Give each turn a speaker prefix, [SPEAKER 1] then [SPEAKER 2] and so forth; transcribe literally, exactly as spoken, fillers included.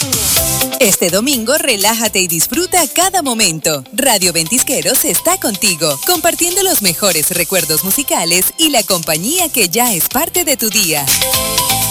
[SPEAKER 1] Este domingo, relájate y disfruta cada momento. Radio Ventisqueros está contigo, compartiendo los mejores recuerdos musicales y la compañía que ya es parte de tu día.